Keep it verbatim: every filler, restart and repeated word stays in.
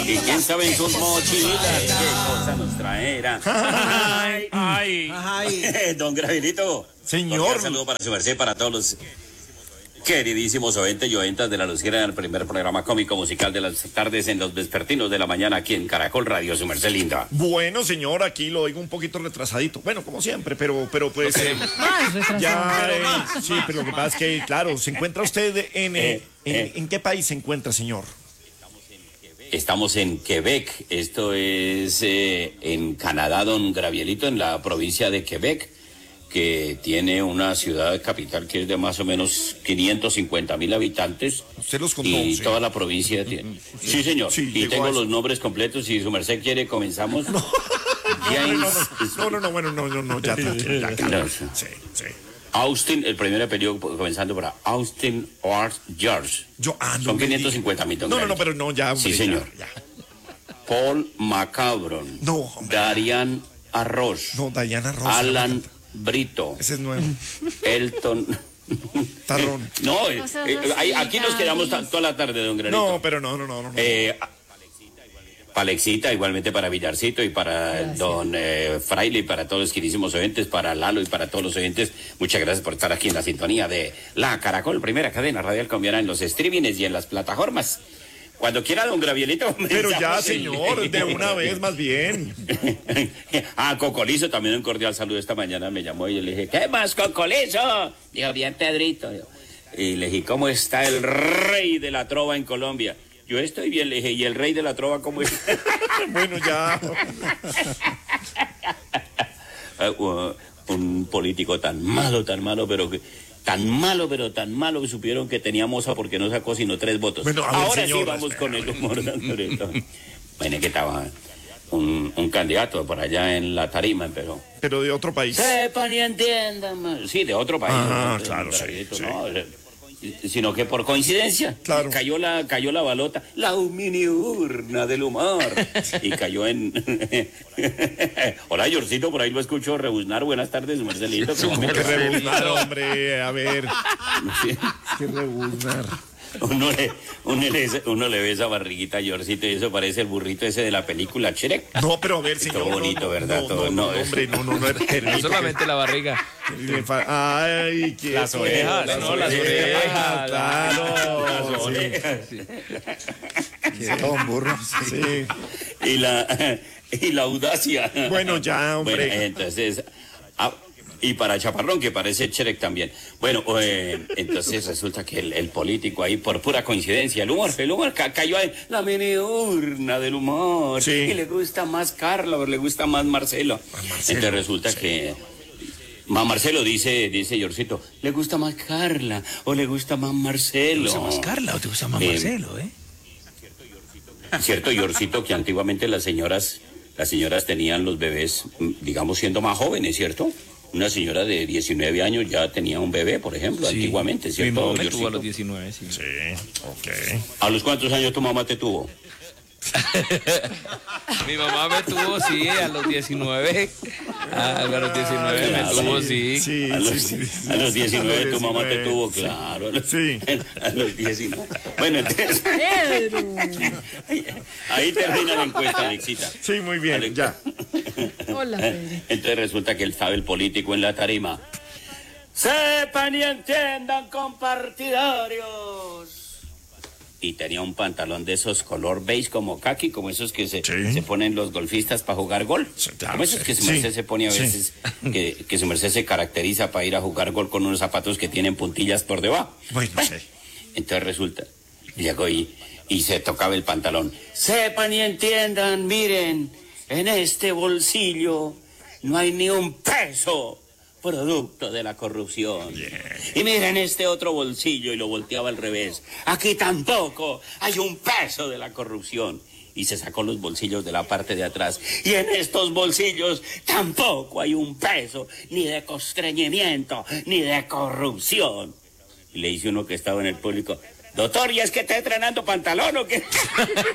Y quién sabe en sus mochilas qué cosa nos traerá. Ay, ay, ay. Don Gravilito. Señor. Un saludo para su merced, para todos los queridísimos oyentes y oyentas de la Lucera, el primer programa cómico musical de las tardes en los vespertinos de la mañana aquí en Caracol Radio, su merced linda. Bueno, señor, aquí lo oigo un poquito retrasadito. Bueno, como siempre, pero, pero pues... Eh, Más retrasado. ya, Pero eh, más. sí, pero lo que pasa es que, claro, ¿se encuentra usted en... eh, Eh, en, eh. ¿En qué país se encuentra, señor? Estamos en Quebec, esto es eh, en Canadá, don Gravielito, en la provincia de Quebec, que tiene una ciudad capital que es de más o menos quinientos cincuenta mil habitantes. Usted los contó, Y sí. toda la provincia tiene. Sí, señor. Sí, y llegó tengo a eso. los nombres completos. Si su merced quiere, comenzamos. No, James no, no, no, no, bueno, no, no, no, ya, tranquilo, ya, calma. No, Sí, sí. Austin, el primer apellido comenzando para Austin Art George. Yo, ah, no Son me quinientos diga. cincuenta mil. No, no, no, pero no, ya, hombre, Sí, señor. ya, ya. Paul Macabron. No, hombre. Darian Arroz. No, Diana Rosa. Alan Brito. Ese es nuevo. Elton. Tarrón. No, eh, O sea, eh, ahí- aquí nos Rosita, quedamos Luis. toda la tarde, don Granito. No, pero no, no, no, no. no. Eh, Palexita, igualmente para Villarcito y para Gracias. don eh, Fraile y para todos los queridísimos oyentes, para Lalo y para todos los oyentes. Muchas gracias por estar aquí en la sintonía de La Caracol, primera cadena radial colombiana en los streamings y en las plataformas. Cuando quiera, don Gravielito. Pero ya, comenzamos. señor, de una vez más bien. Ah, Cocolizo, también un cordial saludo esta mañana. Me llamó y yo le dije, ¿qué más, Cocolizo? Dijo, bien, Pedrito. Y le dije, ¿cómo está el rey de la trova en Colombia? Yo estoy bien, le dije, ¿y el rey de la trova cómo está? Bueno, ya. Ah, uh, un político tan malo, tan malo, pero que... Tan malo, pero tan malo que supieron que tenía moza porque no sacó sino tres votos. Bueno, a ver, Ahora sí señor, vamos espera. con el humor, don Loreto. Bueno, que estaba un, un candidato por allá en la tarima, pero... Pero de otro país. Sepan y entiendan, ma- sí, de otro país. Ah, ¿no? claro, sí, Loreto, sí. ¿no? Eh, Sino que por coincidencia Claro. cayó la cayó la balota, la mini urna del humor, y cayó en... Hola, Yorcito, por ahí lo escucho rebuznar. Buenas tardes, Marcelito. ¿Cómo me Que va? rebuznar, hombre, a ver. Sí. Que rebuznar. Uno le, uno, le, uno le ve esa barriguita a Yorcito y eso parece el burrito ese de la película Shrek. No, pero a ver, Todo señor. no, bonito, no, ¿verdad? No, Todo, no, no, no, es- hombre, no, no, no. No solamente la barriga. Le fa- Ay, qué Las orejas, no, las orejas, claro. Las sí. orejas. Todo un burro. Sí. Y la, y la audacia. Bueno, ya, hombre. Bueno, entonces... ah, y para Chaparrón, que parece Shrek también. Bueno, eh, entonces resulta que el, el político ahí, por pura coincidencia, el humor, el humor ca- cayó en la mini urna del humor. Sí. Y le gusta más Carla, o le gusta más Marcelo. Marcelo, Entonces resulta sí. que... Ma Marcelo dice, dice Yorcito, ¿le gusta más Carla o le gusta más Marcelo? ¿Te gusta más Carla o te gusta más Eh, Marcelo, eh? Cierto, Yorcito, que antiguamente las señoras, las señoras tenían los bebés, mm, digamos, siendo más jóvenes, ¿cierto? Una señora de diecinueve años ya tenía un bebé, por ejemplo, antiguamente, Mi ¿cierto, mamá me Yorcito? tuvo a los diecinueve, sí. Sí, ok. ¿A los cuántos años tu mamá te tuvo? Mi mamá me tuvo, sí, a los diecinueve. Ah, a los diecinueve me Claro, tuvo, sí. sí. Sí, A los, sí, sí, sí. a los diecinueve tu mamá te diecinueve, tuvo, sí. claro. a los- Sí. A los diecinueve. Bueno, entonces, Pedro. ahí termina la encuesta, Alexita. Sí, muy bien, Alex- ya. Hola, Pedro. Entonces resulta que él estaba el político en la tarima. Sepan y entiendan, compartidarios. Y tenía un pantalón de esos color beige como khaki, como esos que se, Sí. se ponen los golfistas para jugar gol. Sí, claro, como esos sí. que su Sí. merced se pone a Sí. veces, que, que su merced se caracteriza para ir a jugar gol con unos zapatos que tienen puntillas por debajo. Bueno, sí. Entonces resulta, llegó y, y se tocaba el pantalón. Sepan y entiendan, miren, en este bolsillo no hay ni un peso producto de la corrupción. Y miren este otro bolsillo, y lo volteaba al revés. Aquí tampoco hay un peso de la corrupción. Y se sacó los bolsillos de la parte de atrás. Y en estos bolsillos tampoco hay un peso, ni de constreñimiento, ni de corrupción. Y le dice uno que estaba en el público, doctor, ¿y es que está entrenando pantalón o qué?